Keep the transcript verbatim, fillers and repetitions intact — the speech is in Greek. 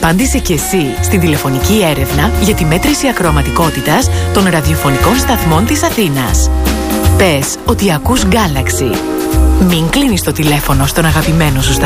Απάντησε κι εσύ στην τηλεφωνική έρευνα για τη μέτρηση ακροαματικότητας των ραδιοφωνικών σταθμών της Αθήνας. Πες ότι ακούς Galaxy. Μην κλείνεις το τηλέφωνο στον αγαπημένο σου